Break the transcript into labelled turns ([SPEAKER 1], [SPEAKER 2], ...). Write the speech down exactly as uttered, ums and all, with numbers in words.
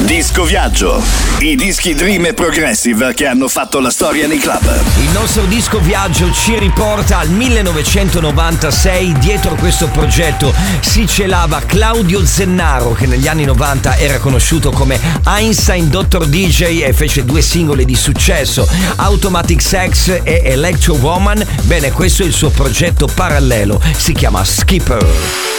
[SPEAKER 1] Disco Viaggio, i dischi Dream e Progressive che hanno fatto la storia nei club.
[SPEAKER 2] Il nostro Disco Viaggio ci riporta al millenovecentonovantasei. Dietro questo progetto si celava Claudio Zennaro, che negli anni novanta era conosciuto come Einstein Doctor D J e fece due singoli di successo, Automatic Sex e Electro Woman. Bene, questo è il suo progetto parallelo, si chiama Skipper.